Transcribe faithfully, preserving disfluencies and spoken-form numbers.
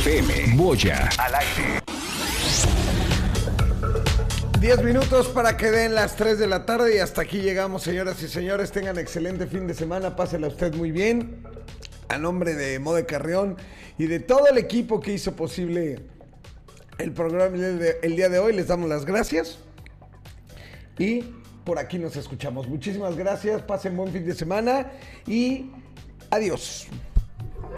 F M. Moya al aire. diez minutos para que den las tres de la tarde y hasta aquí llegamos, señoras y señores. Tengan excelente fin de semana, pásela usted muy bien. A nombre de Mode Carrión y de todo el equipo que hizo posible el programa el día de hoy, les damos las gracias. Y por aquí nos escuchamos. Muchísimas gracias, pasen buen fin de semana y adiós.